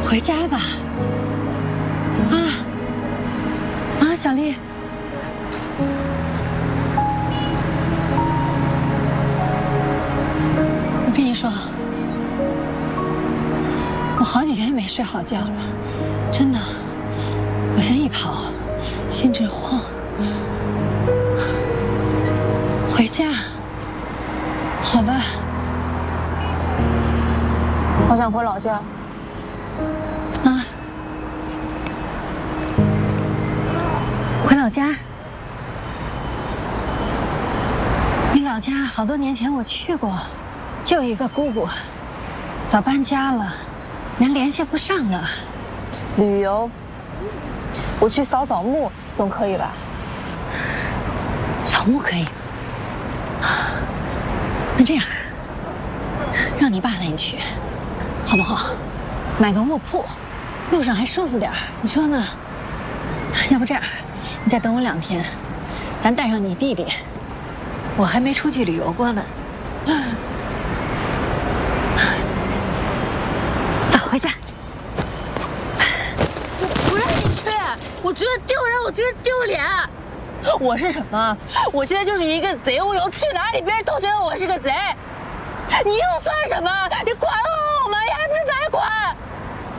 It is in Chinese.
回家吧。小丽。我跟你说，我好几天没睡好觉了，真的。我现在一跑，心直慌。回家，好吧？ 我想回老家。 回老家？你老家好多年前我去过，就一个姑姑，早搬家了，连联系不上了。 旅游，我去扫扫墓总可以吧？ 扫墓可以。那这样，让你爸带你去，好不好？买个卧铺，路上还舒服点儿，你说呢？要不这样，你再等我2天，咱带上你弟弟，我还没出去旅游过呢。走，回家。 我不让你去，我觉得丢人，我觉得丢脸。我是什么？我现在就是一个贼，我以后去哪里，别人都觉得我是个贼。你又算什么？你管我吗？你还不是白管？